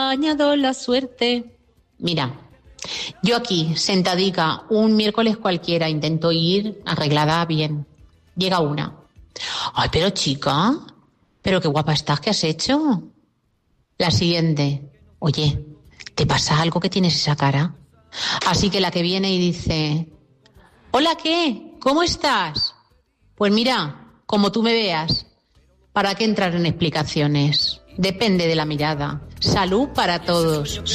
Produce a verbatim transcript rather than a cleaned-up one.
acompañado la suerte. Mira, yo aquí, sentadica, un miércoles cualquiera, intento ir arreglada bien. Llega una. Ay, pero chica, pero qué guapa estás, ¿qué has hecho? La siguiente. Oye, ¿te pasa algo que tienes esa cara? Así que la que viene y dice, hola, ¿qué? ¿Cómo estás? Pues mira, como tú me veas, ¿para qué entrar en explicaciones? Depende de la mirada. Salud para todos.